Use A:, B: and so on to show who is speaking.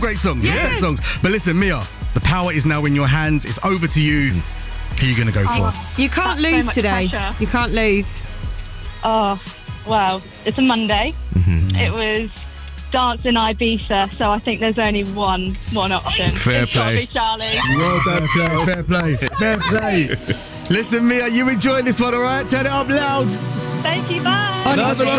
A: great songs. Great songs. But listen, Mia, the power is now in your hands. It's over to you. Who are you going to go for?
B: You can't
C: That's so
B: lose
C: much
B: today.
C: pressure.
B: You can't lose.
C: Oh, well, it's a Monday. It was Dance in Ibiza, so I think there's only one option.
D: Fair
C: It's gotta
D: play.
C: be Charlie.
A: Well done, Charles. Fair play. Fair play. Listen, Mia, you enjoy this one, all right? Turn it up loud.
C: Thank you, bye.
A: Nice one.